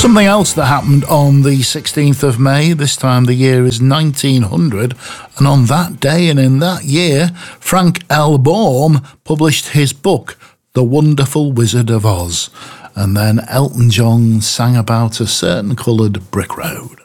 Something else that happened on the 16th of May, this time the year is 1900, and on that day and in that year, Frank L. Baum published his book, The Wonderful Wizard of Oz, and then Elton John sang about a certain coloured brick road.